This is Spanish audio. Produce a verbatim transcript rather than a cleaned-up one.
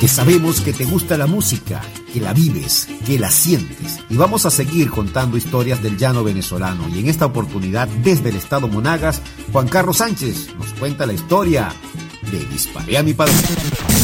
porque sabemos que te gusta la música, que la vives, que la sientes. Y vamos a seguir contando historias del llano venezolano. Y en esta oportunidad, desde el estado Monagas, Juan Carlos Sánchez nos cuenta la historia de Disparé a mi padre.